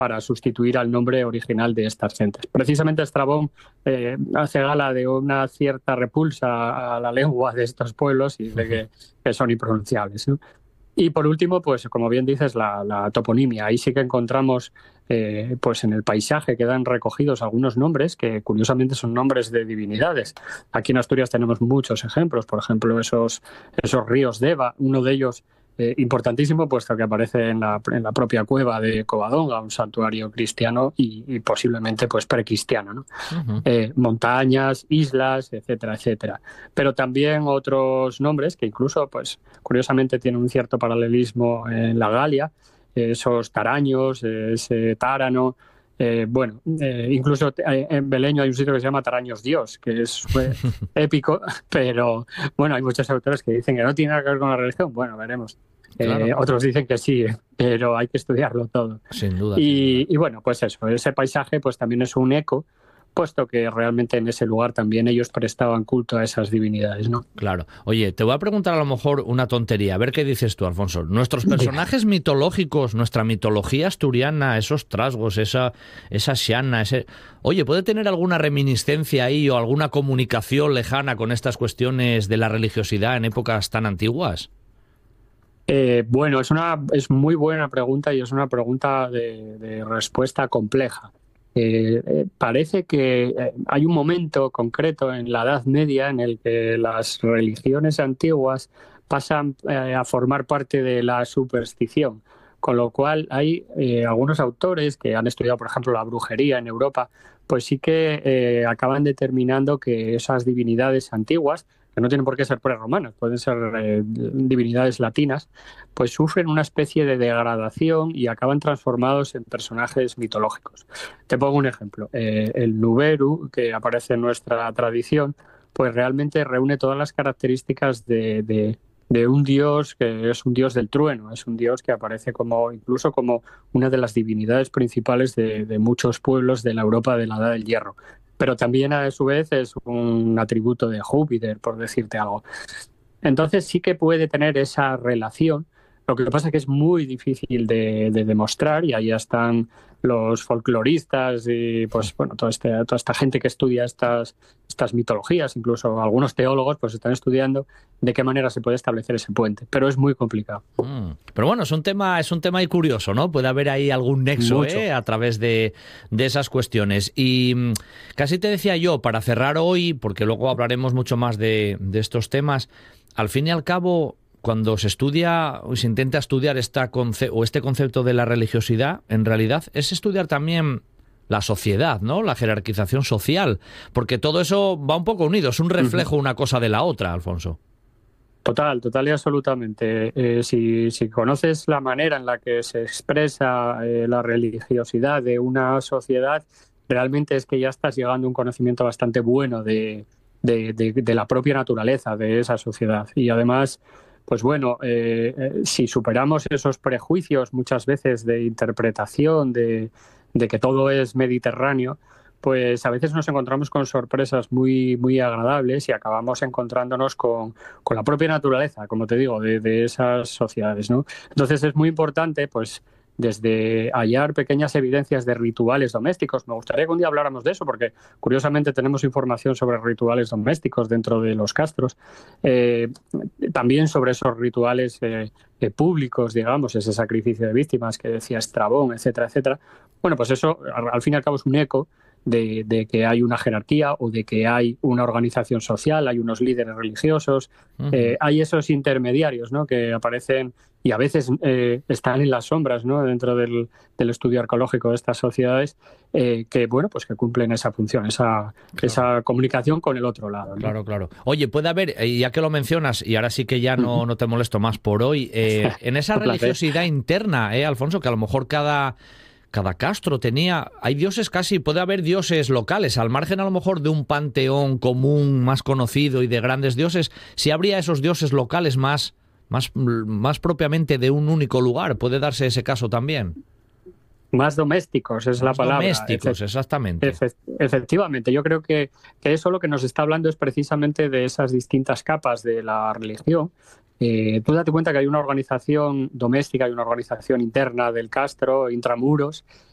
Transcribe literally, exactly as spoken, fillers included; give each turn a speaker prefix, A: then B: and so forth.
A: para sustituir al nombre original de estas gentes. Precisamente Estrabón eh, hace gala de una cierta repulsa a la lengua de estos pueblos y de que, que son impronunciables, ¿no? Y por último, pues como bien dices, la, la toponimia. Ahí sí que encontramos, eh, pues en el paisaje quedan recogidos algunos nombres que curiosamente son nombres de divinidades. Aquí en Asturias tenemos muchos ejemplos, por ejemplo, esos, esos ríos Deva, uno de ellos eh, importantísimo, puesto que aparece en la, en la propia cueva de Covadonga, un santuario cristiano y, y posiblemente pues precristiano, ¿no?
B: Uh-huh.
A: Eh, montañas, islas, etcétera, etcétera. Pero también otros nombres que incluso, pues curiosamente, tienen un cierto paralelismo en la Galia, eh, esos taraños, eh, ese tárano. Eh, bueno, eh, incluso eh, en Beleño hay un sitio que se llama Taraños Dios, que es eh, épico, pero bueno, hay muchos autores que dicen que no tiene nada que ver con la religión. Bueno, veremos.
B: Claro.
A: Eh, otros dicen que sí, pero hay que estudiarlo todo.
B: Sin duda,
A: Y,
B: sin duda.
A: y bueno, pues eso, ese paisaje pues también es un eco, puesto que realmente en ese lugar también ellos prestaban culto a esas divinidades, ¿no?
B: Claro. Oye, te voy a preguntar a lo mejor una tontería, a ver qué dices tú, Alfonso. Nuestros personajes mitológicos, nuestra mitología asturiana, esos trasgos, esa, esa xiana, ese... Oye, ¿puede tener alguna reminiscencia ahí o alguna comunicación lejana con estas cuestiones de la religiosidad en épocas tan antiguas?
A: Eh, bueno, es una es muy buena pregunta y es una pregunta de, de respuesta compleja. Eh, eh, parece que eh, hay un momento concreto en la Edad Media en el que las religiones antiguas pasan eh, a formar parte de la superstición, con lo cual hay eh, algunos autores que han estudiado, por ejemplo, la brujería en Europa, pues sí que eh, acaban determinando que esas divinidades antiguas, que no tienen por qué ser prerromanas, pueden ser eh, divinidades latinas, pues sufren una especie de degradación y acaban transformados en personajes mitológicos. Te pongo un ejemplo. Eh, el Nuberu, que aparece en nuestra tradición, pues realmente reúne todas las características de, de, de un dios que es un dios del trueno, es un dios que aparece como incluso como una de las divinidades principales de, de muchos pueblos de la Europa de la Edad del Hierro. Pero también a su vez es un atributo de Júpiter, por decirte algo. Entonces sí que puede tener esa relación. Lo que pasa es que es muy difícil de, de demostrar y ahí están los folcloristas y pues bueno, toda, este, toda esta gente que estudia estas, estas mitologías, incluso algunos teólogos pues están estudiando de qué manera se puede establecer ese puente, pero es muy complicado.
B: Mm. Pero bueno, es un tema, es un tema ahí curioso, ¿no? Puede haber ahí algún nexo ¿eh? a través de, de esas cuestiones. Y mm, casi te decía yo, para cerrar hoy, porque luego hablaremos mucho más de, de estos temas, al fin y al cabo, cuando se estudia o se intenta estudiar esta conce- o este concepto de la religiosidad, en realidad es estudiar también la sociedad, ¿no? La jerarquización social, porque todo eso va un poco unido, es un reflejo una cosa de la otra, Alfonso.
A: Total, total y absolutamente. Eh, si, si conoces la manera en la que se expresa eh, la religiosidad de una sociedad, realmente es que ya estás llegando a un conocimiento bastante bueno de, de, de, de la propia naturaleza de esa sociedad. Y además, pues bueno, eh, eh, si superamos esos prejuicios muchas veces de interpretación, de, de que todo es mediterráneo, pues a veces nos encontramos con sorpresas muy, muy agradables y acabamos encontrándonos con, con la propia naturaleza, como te digo, de, de esas sociedades, ¿no? Entonces es muy importante, pues, desde hallar pequeñas evidencias de rituales domésticos. Me gustaría que un día habláramos de eso, porque curiosamente tenemos información sobre rituales domésticos dentro de los castros. Eh, también sobre esos rituales eh, eh, públicos, digamos, ese sacrificio de víctimas que decía Estrabón, etcétera, etcétera. Bueno, pues eso, al, al fin y al cabo, es un eco De, de que hay una jerarquía o de que hay una organización social, hay unos líderes religiosos, uh-huh. eh, hay esos intermediarios, ¿no? Que aparecen y a veces eh, están en las sombras, ¿no? Dentro del, del estudio arqueológico de estas sociedades, eh, que bueno, pues que cumplen esa función, esa, claro. esa comunicación con el otro lado, ¿no?
B: Claro, claro. Oye, puede haber, ya que lo mencionas, y ahora sí que ya no, no te molesto más por hoy, eh, en esa religiosidad interna, eh, Alfonso, que a lo mejor cada... Cada castro tenía, hay dioses casi, puede haber dioses locales, al margen a lo mejor de un panteón común más conocido y de grandes dioses, si habría esos dioses locales más, más, más propiamente de un único lugar, puede darse ese caso también.
A: Más domésticos es
B: más
A: la palabra.
B: Domésticos, Efe- exactamente.
A: Efe- efectivamente, yo creo que, que eso lo que nos está hablando es precisamente de esas distintas capas de la religión. Eh, tú date cuenta que hay una organización doméstica, hay una organización interna del castro, intramuros,